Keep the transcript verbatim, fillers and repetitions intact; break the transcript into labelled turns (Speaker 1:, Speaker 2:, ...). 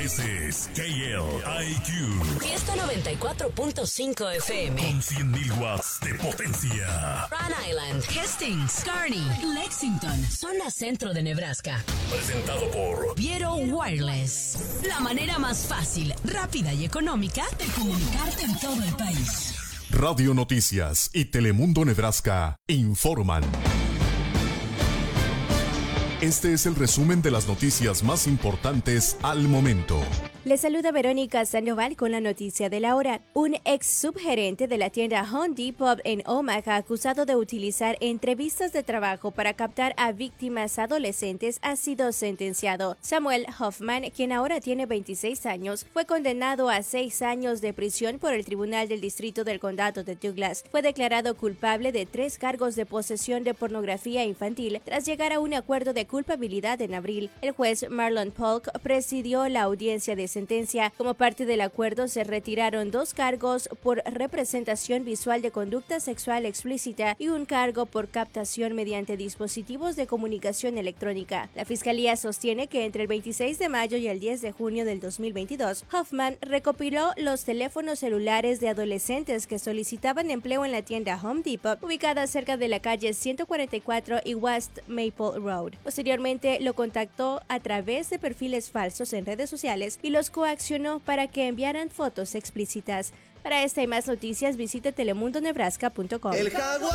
Speaker 1: Ese es K L I Q.
Speaker 2: Fiesta noventa y cuatro punto cinco F M.
Speaker 1: Con cien mil watts de potencia.
Speaker 2: Rhode Island, Hastings, Kearney, Lexington, zona centro de Nebraska.
Speaker 1: Presentado por
Speaker 2: Viero Wireless. La manera más fácil, rápida y económica de comunicarte en todo el país.
Speaker 3: Radio Noticias y Telemundo Nebraska informan. Este es el resumen de las noticias más importantes al momento.
Speaker 4: Le saluda Verónica Sandoval con la noticia de la hora. Un ex subgerente de la tienda Home Depot en Omaha, acusado de utilizar entrevistas de trabajo para captar a víctimas adolescentes, ha sido sentenciado. Samuel Hoffman, quien ahora tiene veintiséis años, fue condenado a seis años de prisión por el Tribunal del Distrito del Condado de Douglas. Fue declarado culpable de tres cargos de posesión de pornografía infantil tras llegar a un acuerdo de culpabilidad en abril. El juez Marlon Polk presidió la audiencia de sentencia. Como parte del acuerdo, se retiraron dos cargos por representación visual de conducta sexual explícita y un cargo por captación mediante dispositivos de comunicación electrónica. La fiscalía sostiene que entre el veintiséis de mayo y el diez de junio del dos mil veintidós, Hoffman recopiló los teléfonos celulares de adolescentes que solicitaban empleo en la tienda Home Depot, ubicada cerca de la calle ciento cuarenta y cuatro y West Maple Road. Posteriormente, lo contactó a través de perfiles falsos en redes sociales y los coaccionó para que enviaran fotos explícitas. Para esta y más noticias, visite telemundo nebraska punto com.